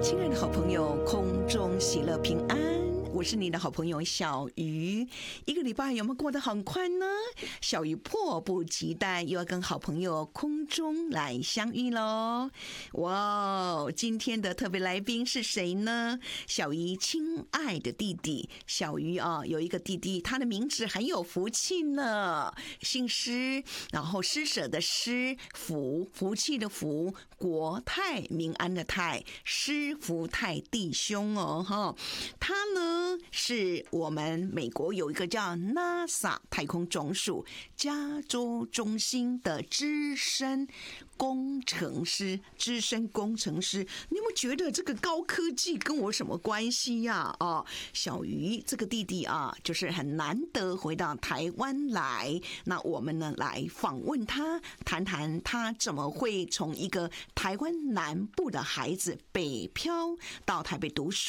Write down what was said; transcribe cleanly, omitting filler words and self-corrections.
亲爱的好朋友，空中喜乐平安，我是你的好朋友小鱼。一个礼拜有没有过得很快呢？小鱼迫不及待又要跟好朋友空中来相遇咯。哇，今天的特别来宾是谁呢？小鱼亲爱的弟弟。小鱼有一个弟弟，他的名字很有福气呢，姓施，然后施舍的施，福气的福，国泰民安的泰，施福泰弟兄哈。他呢是我们美国有一个叫 NASA 太空总署加州中心的资深工程师。你有没有觉得这个高科技跟我什么关系呀？小鱼这个弟弟就是很难得回到台湾来，那我们呢来访问他，谈谈他怎么会从一个台湾南部的孩子北漂到台北读书。